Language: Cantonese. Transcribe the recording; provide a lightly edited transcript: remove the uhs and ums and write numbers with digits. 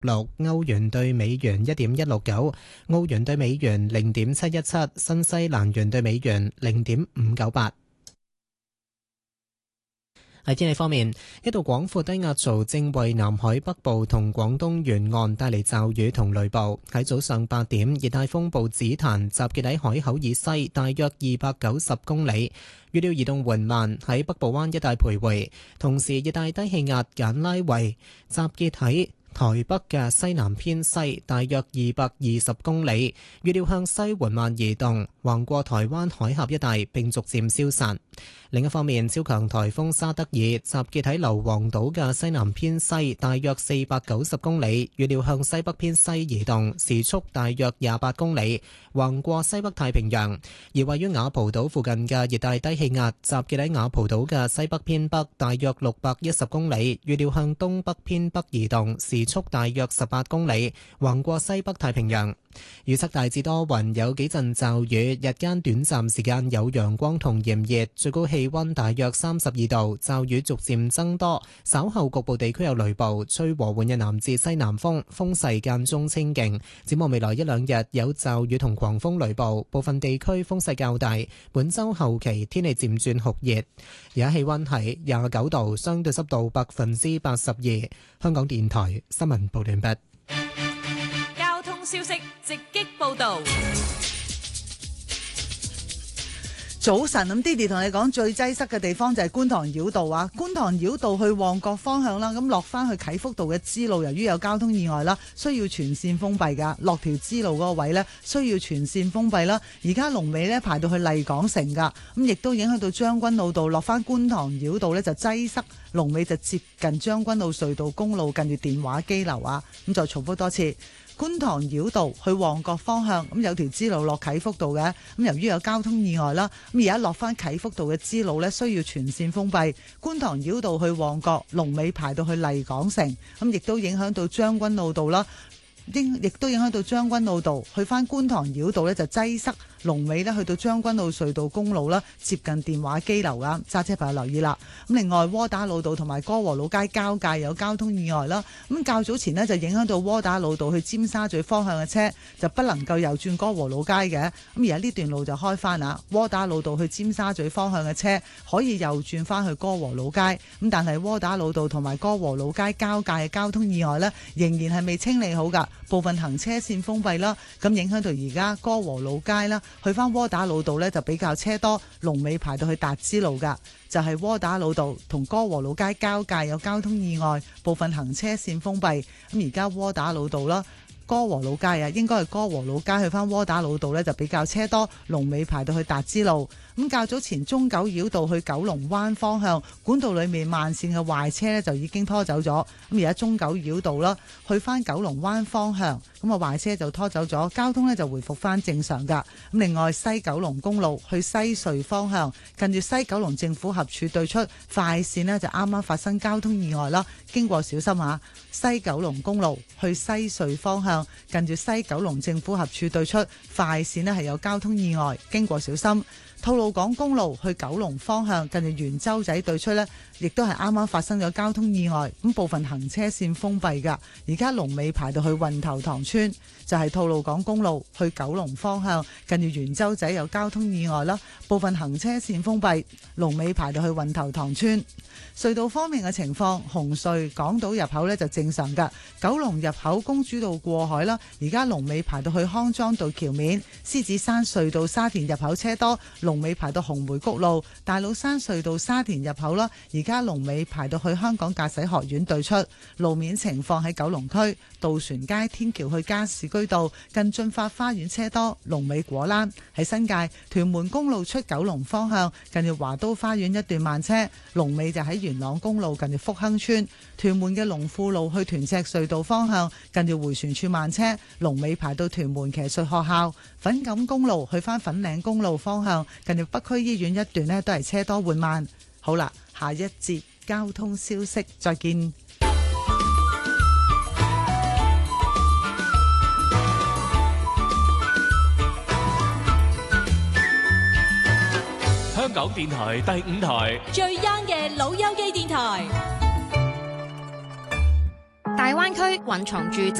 6，歐元對美元1.169，澳元對美元0.717，新西蘭元對美元0.598。喺天氣方面，一道廣闊低壓槽正為南海北部同廣東沿岸帶嚟驟雨同雷暴。喺早上8點，熱帶風暴紫檀集結喺海口以西大約290公里，預料移動緩慢，喺北部灣一帶徘徊。同時，熱帶低氣壓簡拉維集結喺台北嘅西南偏西大約220公里，預料向西緩慢移動，橫過台灣海峽一帶並逐漸消散。另一方面，超強颱風沙德爾集結喺硫磺島嘅西南偏西大約490公里，預料向西北偏西移動，時速大約28公里，橫過西北太平洋。而位於雅蒲島附近嘅熱帶低氣壓集結喺雅蒲島嘅西北偏北大約610公里，預料向東北偏北移動，時速大約18公里，橫過西北太平洋。預測大致多雲，有幾陣驟雨，日間短暫時間有陽光同炎熱，最高氣溫大約32度，驟雨逐漸增多，稍後局部地區有雷暴，吹和緩嘅南至西南風，風勢間中清勁。展望未來一兩日有驟雨同狂風雷暴，部分地區風勢較大。本周後期天氣漸轉酷熱，而家氣溫係29度，相對濕度82%。香港電台新聞報道完畢。 交通消息直擊報道。 早晨，咁 Didi 同你講最擠塞嘅地方就係觀塘繞道啊！觀塘繞道去旺角方向啦，咁落翻去啟福道嘅支路，由於有交通意外啦，需要全線封閉噶。落條支路嗰個位呢，需要全線封閉啦。而家龍尾呢排到去麗港城噶，咁亦都影響到將軍澳道落翻觀塘繞道呢就擠塞，龍尾就接近將軍澳隧道公路近住電話機樓啊！咁再重複多次。觀塘繞道去旺角方向，咁有條支路落啟福道嘅，咁由於有交通意外啦，咁而家落翻啟福道嘅支路呢，需要全線封閉。觀塘繞道去旺角，龍尾排到去麗港城，咁亦都影響到將軍澳道啦，亦都影響到將軍澳道去翻觀塘繞道呢就擠塞。龍尾呢去到將軍澳隧道公路啦，接近電話機樓啊，揸車朋友留意啦。咁另外窩打老道同埋歌和老街交界有交通意外啦。咁較早前呢，就影響到窩打老道去尖沙咀方向嘅車就不能夠右轉歌和老街嘅。咁而家呢段路就開翻啦，窩打老道去尖沙咀方向嘅車可以右轉翻去歌和老街。咁但係窩打老道同埋歌和老街交界嘅交通意外呢，仍然係未清理好噶，部分行車線封閉啦，咁影響到而家歌和老街啦。去翻窩打老道呢，就比較車多，龍尾排到去達之路噶，就係窩打老道同歌和老街交界有交通意外，部分行車線封閉。咁而家窩打老道啦，歌和老街啊，應該係歌和老街去翻窩打老道呢，就比較車多，龍尾排到去達之路。咁較早前中九繞道去九龍灣方向管道裏面慢線嘅壞車呢，就已經拖走咗。咁而家中九繞道啦，去翻九龍灣方向，咁啊壞車就拖走咗，交通呢就回復翻正常噶。咁另外西九龍公路去西隧方向，近住西九龍政府合署對出快線呢，就啱啱發生交通意外啦，經過小心下。西九龍公路去西隧方向，近住西九龍政府合署對出快線呢，係有交通意外，經過小心。吐露港公路去九龍方向，近住元洲仔對出呢，亦都係啱啱發生咗交通意外，咁部分行車線封閉噶。而家龍尾排到去運頭塘村，就係吐露港公路去九龍方向，近住元洲仔有交通意外啦，部分行車線封閉，龍尾排到去運頭塘村。隧道方面嘅情況，紅隧港島入口呢就正常噶，九龍入口公主道過海啦，而家龍尾排到去康莊道橋面，獅子山隧道沙田入口車多，龍尾排到紅梅谷路，大老山隧道沙田入口啦，而家龍尾排到去香港駕駛學院對出。路面情況喺九龍區渡船街天橋去加士居道近駿發花園車多，龍尾果欄。喺新界屯門公路出九龍方向，近住華都花園一段慢車，龍尾就喺元朗公路近住福亨村。屯門嘅龍富路去屯赤隧道方向，近住迴旋處慢車，龍尾排到屯門騎術學校。粉錦公路去返粉嶺公路方向，近住北區醫院一段呢都係車多緩慢。好啦，下一節交通消息再見。 香港電台第5台最 young 嘅老友記電台。 大灣區蘊藏住